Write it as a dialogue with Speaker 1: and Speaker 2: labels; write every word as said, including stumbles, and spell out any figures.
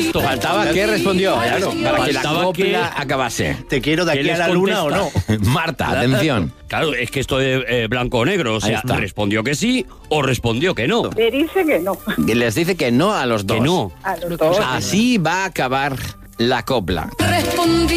Speaker 1: esto.
Speaker 2: Faltaba que respondió, claro, para que la
Speaker 1: Faltaba
Speaker 2: copla
Speaker 1: que-
Speaker 2: acabase.
Speaker 3: ¿Te quiero de
Speaker 1: ¿Qué
Speaker 3: aquí a
Speaker 1: les
Speaker 3: la luna o no?
Speaker 1: contesta?
Speaker 2: Marta, atención.
Speaker 1: Claro, es que esto de eh, blanco o negro, o
Speaker 2: Ahí
Speaker 1: sea,
Speaker 2: está.
Speaker 1: respondió que sí o respondió que no.
Speaker 4: Le dice que no.
Speaker 2: Y les dice que no a los dos.
Speaker 1: Que no.
Speaker 4: A los dos.
Speaker 2: Así va a acabar la copla.
Speaker 5: Respondí